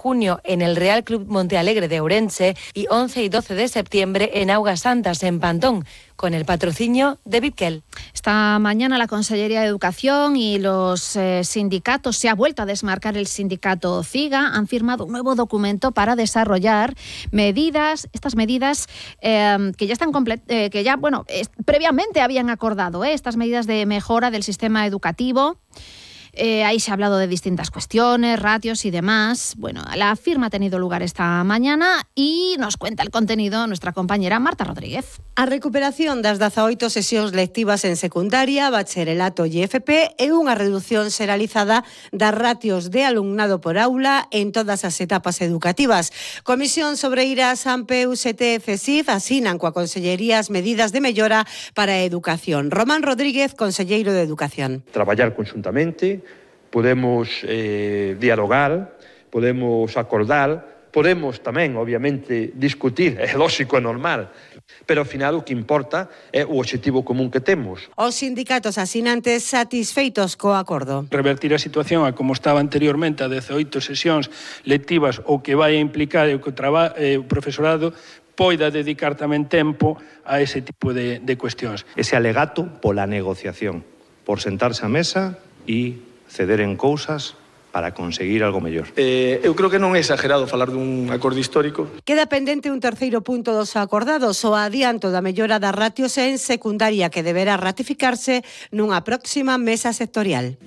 junio en el Real Club Montealegre de Ourense y 11 y 12 de septiembre en Augas Santas, en Pantón, con el patrocinio de Bipkel. Esta mañana la Consellería de Educación y los sindicatos, se ha vuelto a desmarcar el sindicato CIGA, han firmado un nuevo documento para desarrollar estas medidas que ya están previamente habían acordado, estas medidas de mejora del sistema educativo. Ahí se ha hablado de distintas cuestiones, ratios y demás. Bueno, la firma ha tenido lugar esta mañana y nos cuenta el contenido nuestra compañera Marta Rodríguez. A recuperación das 18 sesións lectivas en secundaria, bacharelato e FP e unha reducción xeralizada das ratios de alumnado por aula en todas as etapas educativas. Comisión Sobreiras, ANPE, UST e CESIF asinan coa Consellería as medidas de mellora para a educación. Román Rodríguez, conselleiro de Educación. Traballar conxuntamente, podemos dialogar, podemos acordar, podemos tamén, obviamente, discutir, é lógico e normal, pero ao final o que importa é o obxectivo común que temos. Os sindicatos asinantes satisfeitos co acordo. Revertir a situación a como estaba anteriormente a 18 sesións lectivas, o que vai a implicar que o profesorado poida dedicar tamén tempo a ese tipo de cuestións. Ese alegato pola negociación, por sentarse á mesa e ceder en cousas para conseguir algo mellor. Eu creo que non é exagerado falar dun acordo histórico. Queda pendente un terceiro punto dos acordados, o adianto da mellora das ratios en secundaria, que deberá ratificarse nunha próxima mesa sectorial.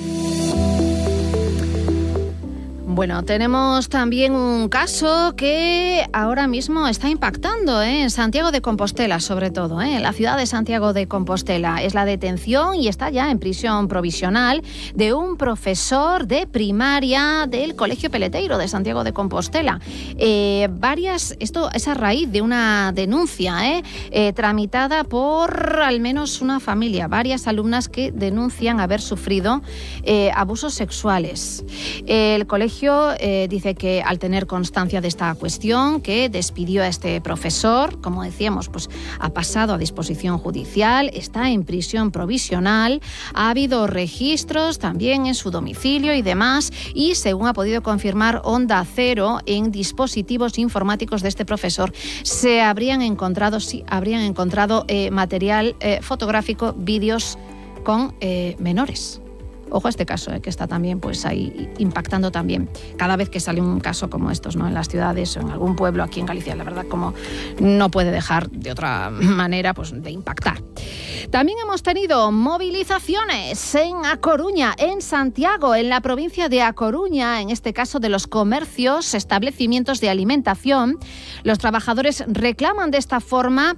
Bueno, tenemos también un caso que ahora mismo está impactando en Santiago de Compostela, sobre todo, en la ciudad de Santiago de Compostela. Es la detención, y está ya en prisión provisional, de un profesor de primaria del Colegio Peleteiro de Santiago de Compostela. Esto es a raíz de una denuncia tramitada por al menos una familia, varias alumnas que denuncian haber sufrido abusos sexuales. El colegio dice que al tener constancia de esta cuestión, que despidió a este profesor, como decíamos, pues ha pasado a disposición judicial, está en prisión provisional, ha habido registros también en su domicilio y demás, y según ha podido confirmar Onda Cero, en dispositivos informáticos de este profesor se habrían encontrado material fotográfico, vídeos con menores. Ojo a este caso, que está también pues ahí impactando también cada vez que sale un caso como estos, ¿no? En las ciudades o en algún pueblo aquí en Galicia, la verdad, como no puede dejar de otra manera pues de impactar. También hemos tenido movilizaciones en A Coruña, en Santiago, en la provincia de A Coruña, en este caso de los comercios, establecimientos de alimentación. Los trabajadores reclaman de esta forma,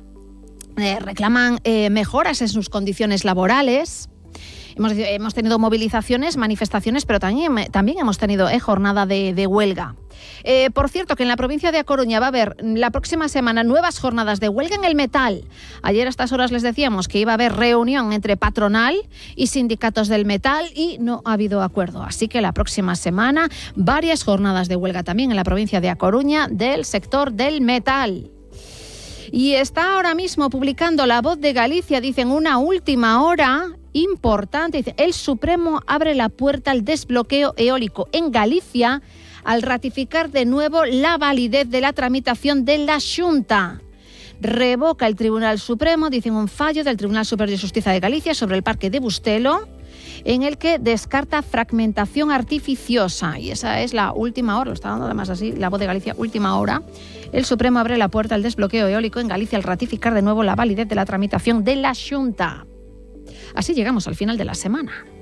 mejoras en sus condiciones laborales. Hemos tenido movilizaciones, manifestaciones, pero también hemos tenido jornada de huelga. Por cierto, que en la provincia de A Coruña va a haber la próxima semana nuevas jornadas de huelga en el metal. Ayer a estas horas les decíamos que iba a haber reunión entre patronal y sindicatos del metal y no ha habido acuerdo. Así que la próxima semana varias jornadas de huelga también en la provincia de A Coruña del sector del metal. Y está ahora mismo publicando La Voz de Galicia, dicen, una última hora importante. Dice, el Supremo abre la puerta al desbloqueo eólico en Galicia al ratificar de nuevo la validez de la tramitación de la Xunta. Revoca el Tribunal Supremo, dicen, un fallo del Tribunal Superior de Justicia de Galicia sobre el Parque de Bustelo, en el que descarta fragmentación artificiosa. Y esa es la última hora, lo está dando además así La Voz de Galicia, última hora. El Supremo abre la puerta al desbloqueo eólico en Galicia al ratificar de nuevo la validez de la tramitación de la Xunta. Así llegamos al final de la semana.